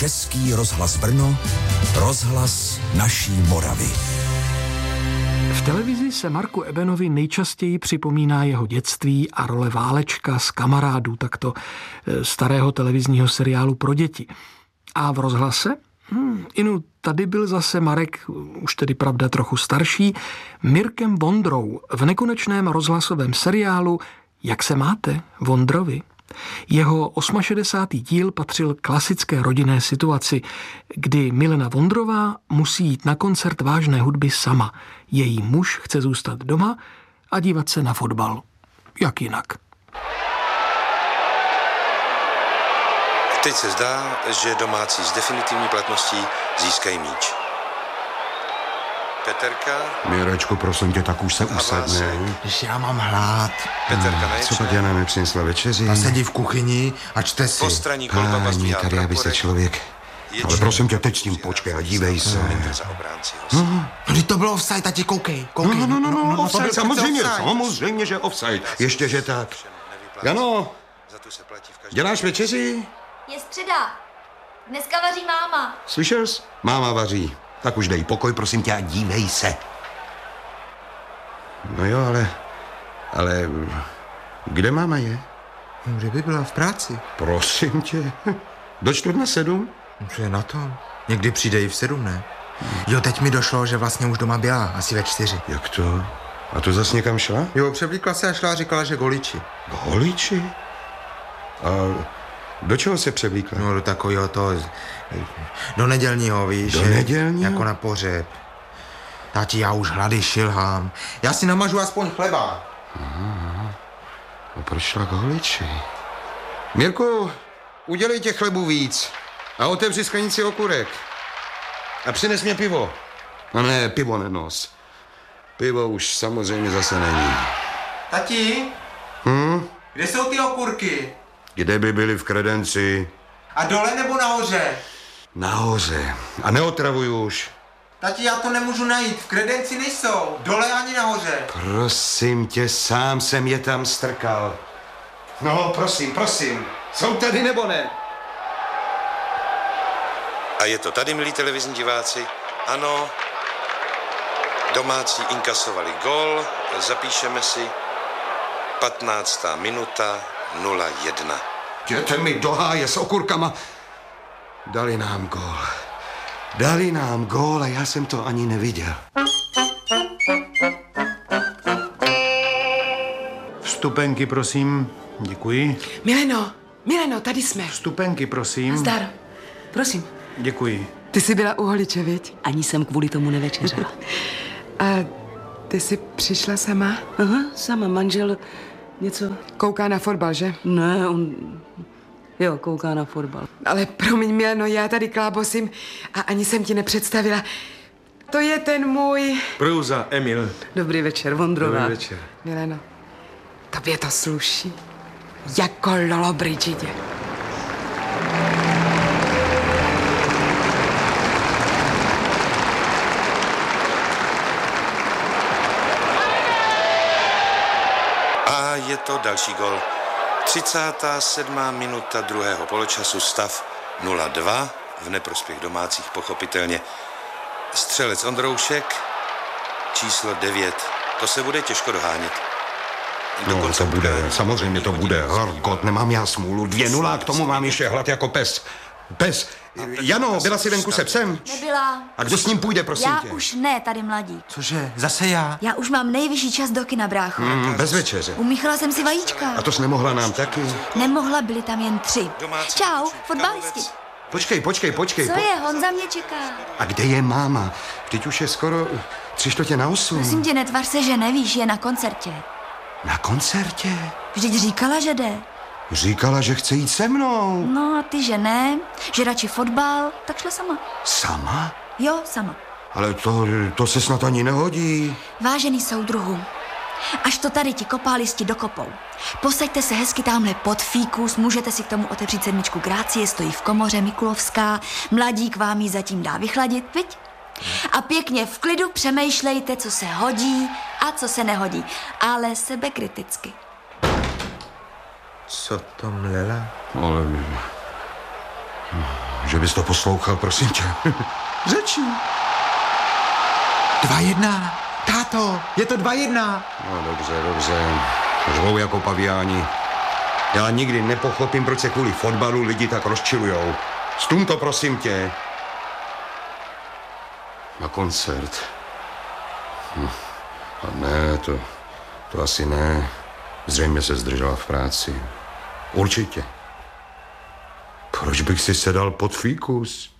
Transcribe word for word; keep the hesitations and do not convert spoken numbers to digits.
Český rozhlas Brno, rozhlas naší Moravy. V televizi se Marku Ebenovi nejčastěji připomíná jeho dětství a role Válečka z Kamarádů, takto starého televizního seriálu pro děti. A v rozhlase? Hmm, inu, tady byl zase Marek, už tedy pravda trochu starší, Mirkem Vondrou v nekonečném rozhlasovém seriálu Jak se máte, Vondrovi? Jeho šedesátý osmý díl patřil klasické rodinné situaci, kdy Milena Vondrová musí jít na koncert vážné hudby sama. Její muž chce zůstat doma a dívat se na fotbal. Jak jinak? Teď se zdá, že domácí s definitivní platností získají míč. Peterka. Mirečku, prosím tě, tak už se usadne. Když já mám hlad. Peterka na Co pak Jana nepřinesla večeři? A sedí v kuchyni a čte si. Postraní kolba Páni, tady, aby se člověk... Ale prosím tě, teď s tím počkej a dívej se. No, když to bylo offside, tati, koukej, koukej. No, no, no, no, no offside, samozřejmě, offside. samozřejmě, že offside. Ještě, že tak. Jano, děláš večeři? Je středa. Dneska vaří máma. Slyšel jsi? Máma vaří. Tak už dej pokoj, prosím tě, a dívej se. No jo, ale... Ale... Kde máma je? Kde by byla v práci? Prosím tě. Do čtvrt na sedm? Co je na tom? Někdy přijde i v sedm, ne? Jo, teď mi došlo, že vlastně už doma byla, asi ve čtyři. Jak to? A to zas někam šla? Jo, převlíkla se a šla a říkala, že goliči. Goliči? A do čeho se převlíkla? No, do takového to... Do nedělního, víš? Do nedělního? Jako na pohřeb. Tati, já už hlady šilhám. Já si namažu aspoň chleba. Aha. A proč šla goliči? Mirku, udělej těch chlebů víc a otevři sklenici okurek. A přines mě pivo. A ne, pivo nenos. Pivo už samozřejmě zase není. Tati? Hm? Kde jsou ty okurky? Kde by byly v kredenci? A dole nebo nahoře? Nahoře. A neotravuj už. Tati, já to nemůžu najít. V kredenci nejsou. Dole ani nahoře. Prosím tě, sám jsem je tam strkal. No, prosím, prosím. Jsou tady nebo ne? A je to tady, milí televizní diváci. Ano, domácí inkasovali gól, zapíšeme si patnáctá minuta nula jedna. Jděte mi do háje s okurkama. Dali nám gól. Dali nám gól a já jsem to ani neviděl. Vstupenky, prosím. Děkuji. Mileno, Mileno, tady jsme. Vstupenky, prosím. Zdar, prosím. Děkuji. Ty jsi byla u Holiče, viď? Ani jsem kvůli tomu nevečeřela. A ty jsi přišla sama? Aha, sama, manžel něco... Kouká na fotbal, že? Ne, on... Jo, kouká na fotbal. Ale promiň, Mileno, já tady klábosím a ani jsem ti nepředstavila. To je ten můj... Prouza, Emil. Dobrý večer, Vondrová. Dobrý večer. Mileno, tobě to sluší. Jako Lolo Brigidě. A je to další gol. třicátá sedmá minuta druhého poločasu, stav nula dva, v neprospěch domácích pochopitelně. Střelec Ondroušek, číslo devět. To se bude těžko dohánět. No, to bude, samozřejmě to bude. Horkot, nemám já smůlu. Dvě nula, k tomu mám ještě hlad jako pes. Pes. Jano, byla jsi venku se psem? Nebyla. A kdo s ním půjde, prosím Já tě? už ne, tady mladí. Cože, zase já? Já už mám nejvyšší čas do kina, brácho. Mm, bez večeře. Umíchala jsem si vajíčka. A to jsi nemohla nám taky? Nemohla, byli tam jen tři. Čau, fotbalisti. Počkej, počkej, počkej. Co po... je, Honza mě čeká. A kde je máma? Vždyť už je skoro tři čtvrtě na osm. Prosím tě, netvař se, že nevíš, je na koncertě. Na koncertě? Vždyť říkala, že jde. Říkala, že chce jít se mnou. No a ty, že ne, že radši fotbal, tak šla sama. Sama? Jo, sama. Ale to, to se snad ani nehodí. Vážený soudruhu, až to tady ti kopálisti dokopou. Posaďte se hezky tamhle pod fíkus, můžete si k tomu otevřít sedmičku Grácie, stojí v komoře Mikulovská, mladík vám ji zatím dá vychladit, viď? A pěkně v klidu přemýšlejte, co se hodí a co se nehodí, ale sebekriticky. Co to mlela? Ale... Že bys to poslouchal, prosím tě. Řečí. Dva jedna. Táto, je to dva jedna. No dobře, dobře. Řvou jako paviáni. Já nikdy nepochopím, proč se kvůli fotbalu lidi tak rozčilujou. Stum to, prosím tě. Na koncert. Hm. A ne, to, to asi ne. Zřejmě se zdržela v práci. Určitě. Proč bych si sedal pod fíkus?